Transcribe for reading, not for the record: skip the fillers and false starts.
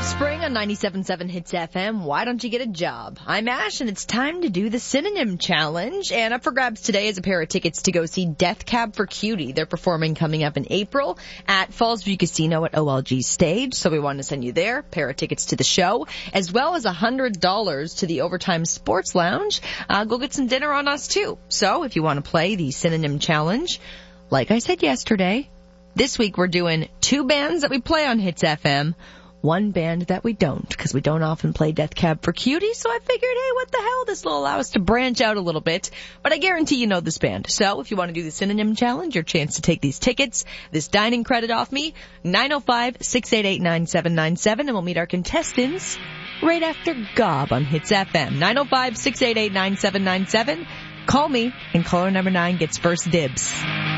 Offspring on 97.7 Hits FM. Why don't you get a job? I'm Ash, and it's time to do the Synonym Challenge. And up for grabs today is a pair of tickets to go see Death Cab for Cutie. They're performing coming up in April at Fallsview Casino at OLG Stage. So we wanted to send you there. Pair of tickets to the show, as well as $100 to the Overtime Sports Lounge. Go get some dinner on us, too. So if you want to play the Synonym Challenge, like I said yesterday, this week we're doing 2 bands that we play on Hits FM. 1 band that we don't, because we don't often play Death Cab for Cutie, so I figured, hey, what the hell, this will allow us to branch out a little bit, but I guarantee you know this band. So if you want to do the Synonym Challenge, your chance to take these tickets, this dining credit off me, 905-688-9797, and we'll meet our contestants right after Gob on Hits FM. 905-688-9797. Call me, and caller number 9 gets first dibs.